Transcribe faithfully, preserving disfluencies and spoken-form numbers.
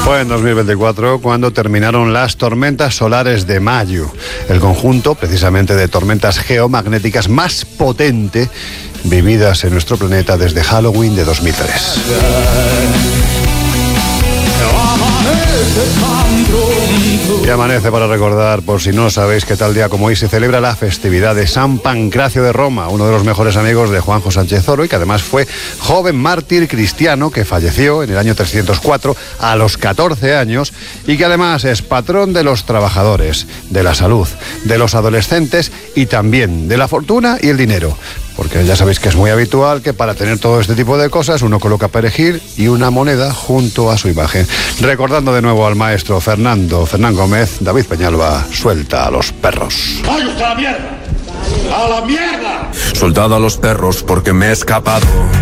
Fue en dos mil veinticuatro cuando terminaron las tormentas solares de Mayu, el conjunto precisamente de tormentas geomagnéticas más potente vividas en nuestro planeta desde Halloween de dos mil tres. Y amanece para recordar, por si no sabéis, que tal día como hoy se celebra la festividad de San Pancracio de Roma, uno de los mejores amigos de Juanjo Sánchez Oro y que además fue joven mártir cristiano que falleció en el año trescientos cuatro a los catorce años y que además es patrón de los trabajadores, de la salud, de los adolescentes y también de la fortuna y el dinero. Porque ya sabéis que es muy habitual que para tener todo este tipo de cosas uno coloca perejil y una moneda junto a su imagen. Recordando de nuevo al maestro Fernando Fernán Gómez, David Peñalba, suelta a los perros. ¡Vaya usted a la mierda! ¡A la mierda! Soldado a los perros porque me he escapado.